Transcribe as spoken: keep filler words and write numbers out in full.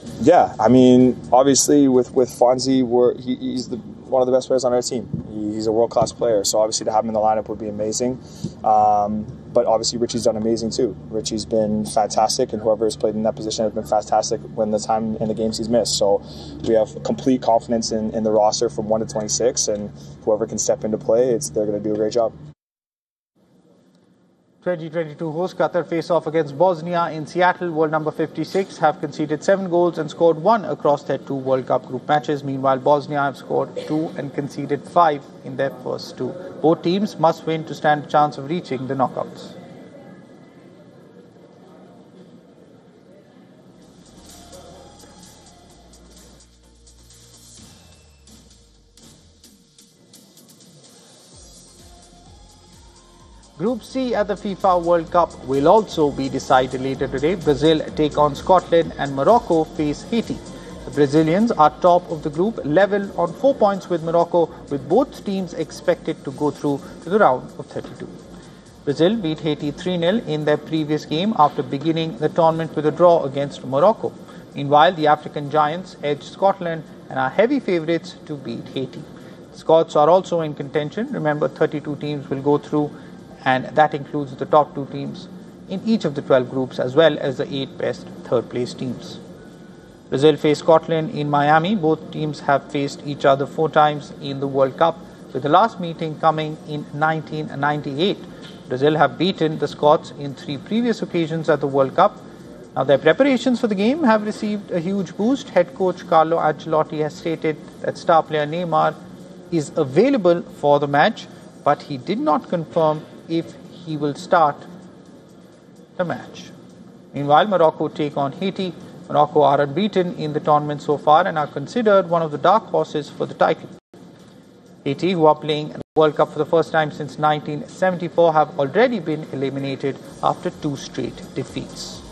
Yeah, I mean, obviously with with Fonzie, we're, he, he's the, one of the best players on our team. He, he's a world class player, so obviously to have him in the lineup would be amazing. Um, but obviously Richie's done amazing too. Richie's been fantastic, and whoever has played in that position has been fantastic when the time in the games he's missed. So we have complete confidence in, in the roster from one to twenty-six, and whoever can step into play, it's they're going to do a great job. twenty twenty-two host Qatar face off against Bosnia in Seattle. World number fifty-six have conceded seven goals and scored one across their two World Cup group matches. Meanwhile, Bosnia have scored two and conceded five in their first two. Both teams must win to stand a chance of reaching the knockouts. Group C at the FIFA World Cup will also be decided later today. Brazil take on Scotland and Morocco face Haiti. The Brazilians are top of the group, level on four points with Morocco, with both teams expected to go through to the round of thirty-two. Brazil beat Haiti three nil in their previous game after beginning the tournament with a draw against Morocco. Meanwhile, the African giants edged Scotland and are heavy favourites to beat Haiti. The Scots are also in contention. Remember, thirty-two teams will go through, and that includes the top two teams in each of the twelve groups as well as the eight best third place teams. Brazil face Scotland in Miami. Both teams have faced each other four times in the World Cup, with the last meeting coming in nineteen ninety-eight. Brazil have beaten the Scots in three previous occasions at the World Cup. Now, their preparations for the game have received a huge boost. Head coach Carlo Ancelotti has stated that star player Neymar is available for the match, but he did not confirm if he will start the match. Meanwhile, Morocco take on Haiti. Morocco are unbeaten in the tournament so far and are considered one of the dark horses for the title. Haiti, who are playing the World Cup for the first time since nineteen seventy-four, have already been eliminated after two straight defeats.